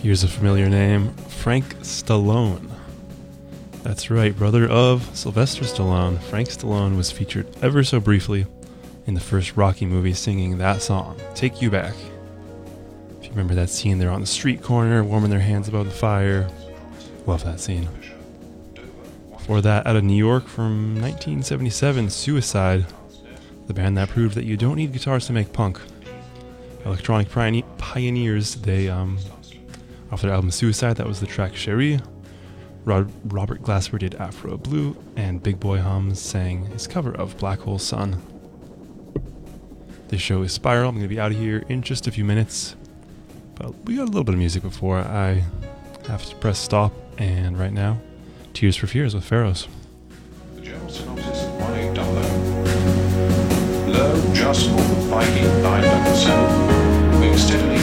Here's a familiar name, Frank Stallone. That's right, brother of Sylvester Stallone. Frank Stallone was featured ever so briefly in the first Rocky movie singing that song, Take You Back. If you remember that scene, they're on the street corner, warming their hands above the fire. Love that scene. Before that, out of New York from 1977, Suicide, the band that proved that you don't need guitars to make punk. Electronic pioneers, they off their album Suicide, that was the track Cherie. Robert Glasper did Afro Blue, and Big Boy Hums sang his cover of Black Hole Sun. This show is Spiral. I'm going to be out of here in just a few minutes, but we got a little bit of music before I have to press stop, and right now, Tears for Fears with Pharaohs. The general synopsis of 1800. Low, just north of Viking 977, moving steadily